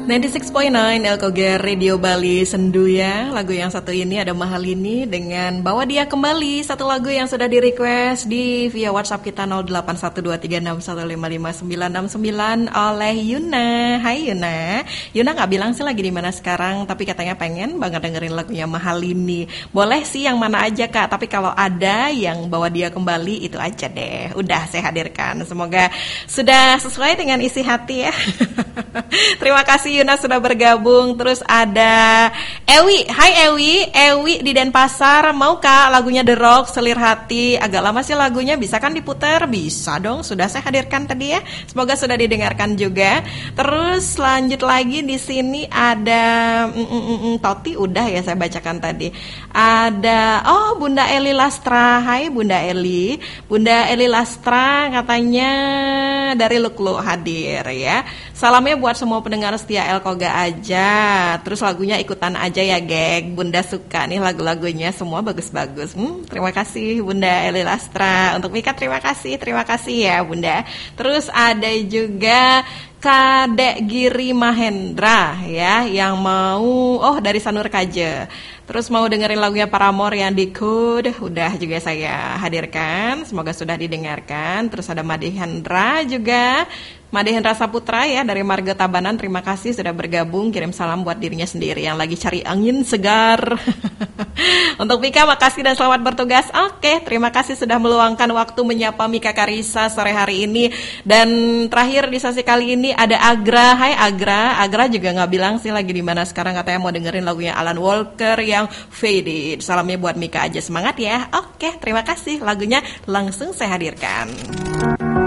96.9 Elkoger Radio Bali Sendu ya. Lagu yang satu ini ada Mahalini dengan Bawa Dia Kembali. Satu lagu yang sudah di request di via WhatsApp kita 081236155969 oleh Yuna. Hai Yuna. Yuna gak bilang sih lagi di mana sekarang, tapi katanya pengen banget dengerin lagunya Mahalini. Boleh sih yang mana aja Kak, tapi kalau ada yang Bawa Dia Kembali itu aja deh. Udah saya hadirkan. Semoga sudah sesuai dengan isi hati ya. Terima kasih Yuna sudah bergabung. Terus ada Ewi. Hai Ewi. Ewi di Denpasar. Mau Kak lagunya The Rock, Selir Hati? Agak lama sih lagunya, bisa kan diputar? Bisa dong, sudah saya hadirkan tadi ya. Semoga sudah didengarkan juga. Terus lanjut lagi di sini ada Toti udah ya saya bacakan tadi. Ada Bunda Eli Lastra. Hai Bunda Eli. Bunda Eli Lastra katanya dari Luklu hadir ya. Salamnya buat semua pendengar setia Elkoga aja. Terus lagunya ikutan aja ya geng. Bunda suka nih lagu-lagunya, semua bagus-bagus. Terima kasih Bunda Eli Lastra. Untuk Mika terima kasih ya Bunda. Terus ada juga Kadek Giri Mahendra ya, yang mau dari Sanur Kaje. Terus mau dengerin lagunya Paramore yang Decode, udah juga saya hadirkan. Semoga sudah didengarkan. Terus ada Madehendra juga. Madehendra Saputra ya dari Marga Tabanan, terima kasih sudah bergabung. Kirim salam buat dirinya sendiri yang lagi cari angin segar. Untuk Mika makasih dan selamat bertugas. Oke, terima kasih sudah meluangkan waktu menyapa Mika Karisa sore hari ini. Dan terakhir di sesi kali ini ada Agra. Hai Agra. Agra juga nggak bilang sih lagi di mana sekarang, katanya mau dengerin lagunya Alan Walker yang Faded. Salamnya buat Mika aja, semangat ya. Oke, terima kasih. Lagunya langsung saya hadirkan.